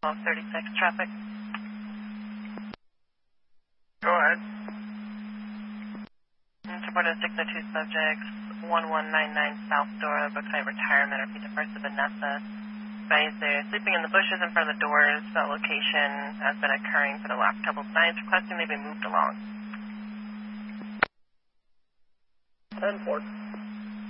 1236 traffic. Go ahead. Supported 602 subjects, 1199 South Dora, Brookside Retirement, repeat the first of Vanessa. Advised they're sleeping in the bushes in front of the doors. That location has been occurring for the last couple of nights, requesting they be moved along. 10-4.